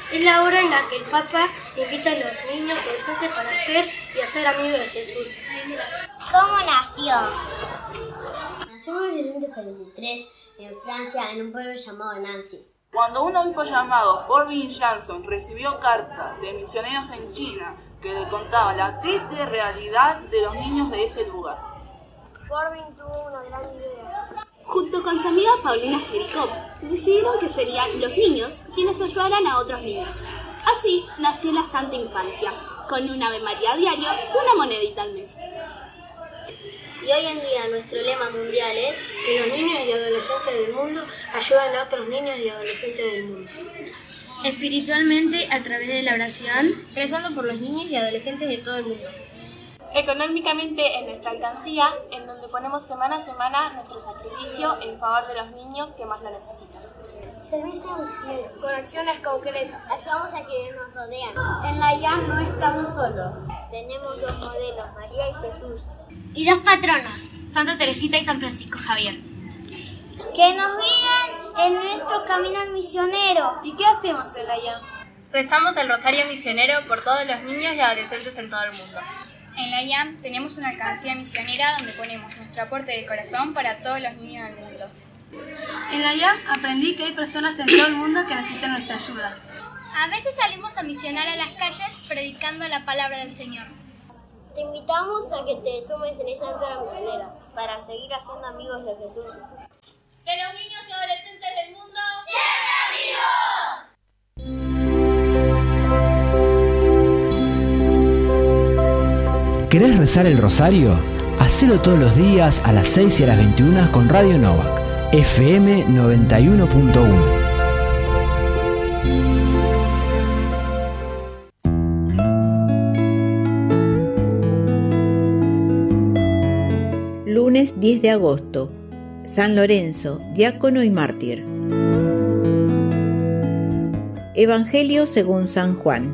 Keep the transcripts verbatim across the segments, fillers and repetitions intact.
Es la hora en la que el Papa invita a los niños y adolescentes para ser y hacer amigos de Jesús. ¿Cómo nació? Nació en mil novecientos cuarenta y tres en Francia, en un pueblo llamado Nancy. Cuando un obispo llamado Forbin Jansson recibió cartas de misioneros en China que le contaban la triste realidad de los niños de ese lugar. Forbin tuvo una gran idea. Junto con su amiga Paulina Jericó, decidieron que serían los niños quienes ayudaran a otros niños. Así nació la Santa Infancia, con un Ave María diario y una monedita al mes. Y hoy en día nuestro lema mundial es que los niños y adolescentes del mundo ayuden a otros niños y adolescentes del mundo. Espiritualmente, a través de la oración, rezando por los niños y adolescentes de todo el mundo. Económicamente, en nuestra alcancía, en donde ponemos semana a semana nuestro sacrificio en favor de los niños que más lo necesitan. Servicio misionero, con acciones concretas. Ayudamos a quienes nos rodean. En la I A M no estamos solos. Tenemos dos modelos, María y Jesús. Y dos patronos, Santa Teresita y San Francisco Javier, que nos guían en nuestro camino misionero. ¿Y qué hacemos en la I A M? Rezamos el rosario misionero por todos los niños y adolescentes en todo el mundo. En la I A M tenemos una alcancía misionera donde ponemos nuestro aporte de corazón para todos los niños del mundo. En la I A M aprendí que hay personas en todo el mundo que necesitan nuestra ayuda. A veces salimos a misionar a las calles predicando la palabra del Señor. Te invitamos a que te sumes en esta aventura misionera para seguir haciendo amigos de Jesús. Que los niños y adolescentes del mundo sean amigos. ¿Querés rezar el rosario? Hacelo todos los días a las seis y a las veintiuna con Radio Novak, F M noventa y uno punto uno. Lunes diez de agosto, San Lorenzo, diácono y mártir. Evangelio según San Juan.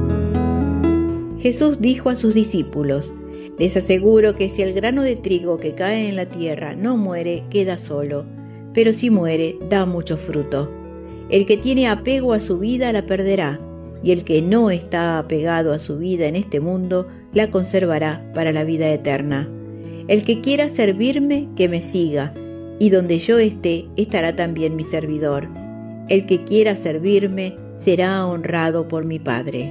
Jesús dijo a sus discípulos: les aseguro que si el grano de trigo que cae en la tierra no muere, queda solo, pero si muere, da mucho fruto. El que tiene apego a su vida la perderá, y el que no está apegado a su vida en este mundo, la conservará para la vida eterna. El que quiera servirme, que me siga, y donde yo esté, estará también mi servidor. El que quiera servirme, será honrado por mi Padre.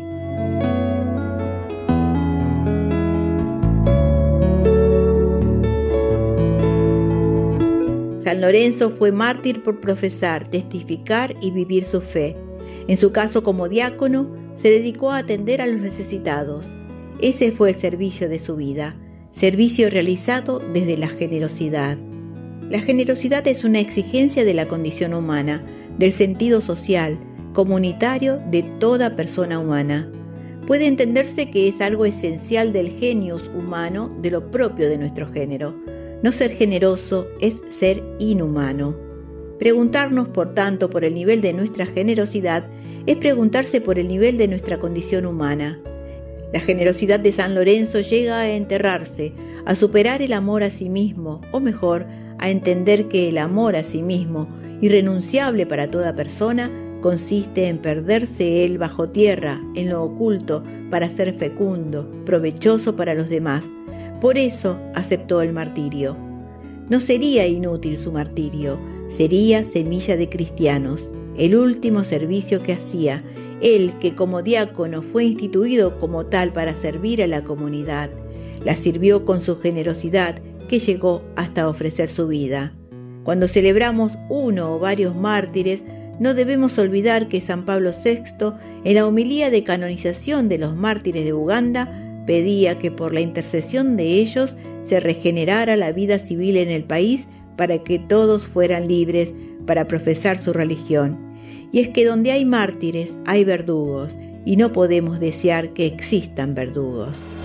San Lorenzo fue mártir por profesar, testificar y vivir su fe. En su caso como diácono, se dedicó a atender a los necesitados. Ese fue el servicio de su vida. Servicio realizado desde la generosidad. La generosidad es una exigencia de la condición humana, del sentido social, comunitario de toda persona humana. Puede entenderse que es algo esencial del genius humano, de lo propio de nuestro género. No ser generoso es ser inhumano. Preguntarnos, por tanto, por el nivel de nuestra generosidad es preguntarse por el nivel de nuestra condición humana. La generosidad de San Lorenzo llega a enterrarse, a superar el amor a sí mismo, o mejor, a entender que el amor a sí mismo, irrenunciable para toda persona, consiste en perderse él bajo tierra, en lo oculto, para ser fecundo, provechoso para los demás. Por eso aceptó el martirio. No sería inútil su martirio, sería semilla de cristianos, el último servicio que hacía, él que como diácono fue instituido como tal para servir a la comunidad. La sirvió con su generosidad que llegó hasta ofrecer su vida. Cuando celebramos uno o varios mártires, no debemos olvidar que San Pablo sexto, en la homilía de canonización de los mártires de Uganda, pedía que por la intercesión de ellos se regenerara la vida civil en el país para que todos fueran libres para profesar su religión. Y es que donde hay mártires hay verdugos, y no podemos desear que existan verdugos.